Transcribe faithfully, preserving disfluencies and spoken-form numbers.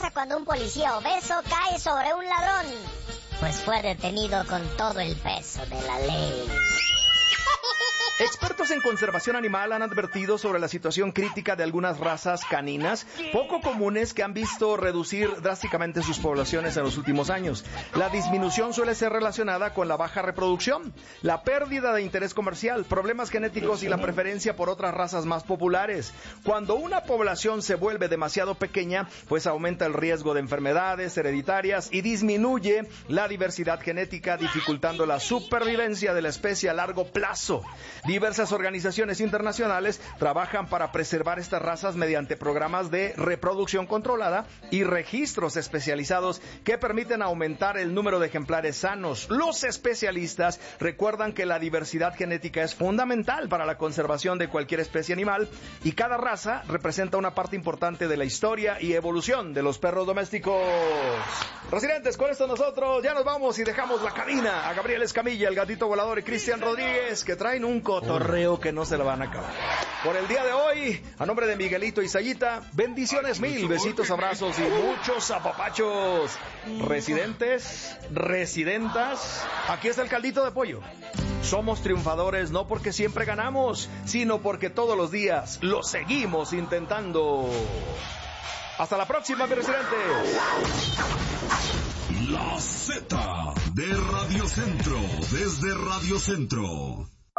pasa cuando un policía obeso cae sobre un ladrón? Pues fue detenido con todo el peso de la ley. Expertos en conservación animal han advertido sobre la situación crítica de algunas razas caninas poco comunes que han visto reducir drásticamente sus poblaciones en los últimos años. La disminución suele ser relacionada con la baja reproducción, la pérdida de interés comercial, problemas genéticos y la preferencia por otras razas más populares. Cuando una población se vuelve demasiado pequeña, pues aumenta el riesgo de enfermedades hereditarias y disminuye la diversidad genética, dificultando la supervivencia de la especie a largo plazo. Diversas organizaciones internacionales trabajan para preservar estas razas mediante programas de reproducción controlada y registros especializados que permiten aumentar el número de ejemplares sanos. Los especialistas recuerdan que la diversidad genética es fundamental para la conservación de cualquier especie animal y cada raza representa una parte importante de la historia y evolución de los perros domésticos. Residentes, con esto nosotros ya nos vamos y dejamos la cabina a Gabriel Escamilla, el Gatito Volador y Cristian Rodríguez, que traen un cotorreo que no se la van a acabar. Por el día de hoy, a nombre de Miguelito y Sayita, bendiciones mil, besitos, abrazos y muchos apapachos. Residentes, residentas, aquí está el caldito de pollo. Somos triunfadores no porque siempre ganamos, sino porque todos los días lo seguimos intentando. Hasta la próxima, mis residentes. La Z de Radio Centro, desde Radio Centro.